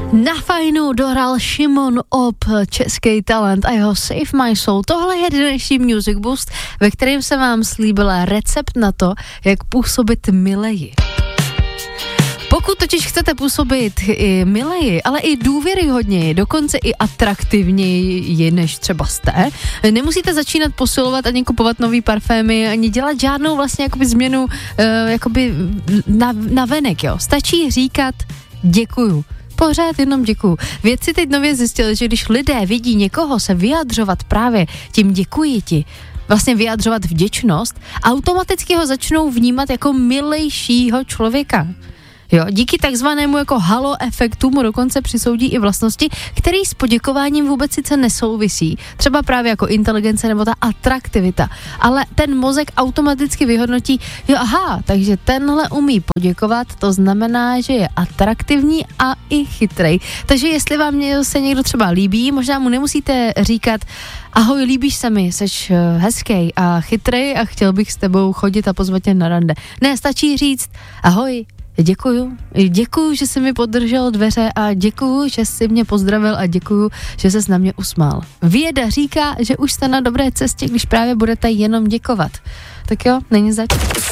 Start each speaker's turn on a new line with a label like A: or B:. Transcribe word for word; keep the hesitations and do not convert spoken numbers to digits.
A: Na fajnu dohrál Šimon Ob, český talent a jeho Save My Soul. Tohle je dnešní Music Boost, ve kterém se vám slíbila recept na to, jak působit mileji. Pokud totiž chcete působit i mileji, ale i důvěryhodněji, dokonce i atraktivněji, než třeba jste, nemusíte začínat posilovat ani kupovat nový parfémy, ani dělat žádnou vlastně jakoby změnu uh, jakoby na, na venek, jo. Stačí říkat děkuju. Pořád jenom děkuju. Vědci teď nově zjistili, že když lidé vidí někoho se vyjadřovat právě tím děkuji ti, vlastně vyjadřovat vděčnost, automaticky ho začnou vnímat jako milejšího člověka. Jo, díky takzvanému jako halo efektu mu dokonce přisoudí i vlastnosti, které s poděkováním vůbec sice nesouvisí. Třeba právě jako inteligence nebo ta atraktivita. Ale ten mozek automaticky vyhodnotí, jo aha, takže tenhle umí poděkovat, to znamená, že je atraktivní a i chytrej. Takže jestli vám se někdo třeba líbí, možná mu nemusíte říkat ahoj, líbíš se mi, seš hezký a chytrej a chtěl bych s tebou chodit a pozvat tě na rande. Ne, stačí říct ahoj, děkuju, děkuju, že jsi mi podržel dveře a děkuju, že jsi mě pozdravil a děkuju, že ses na mě usmál. Věda říká, že už jste na dobré cestě, když právě budete jenom děkovat. Tak jo, není zač.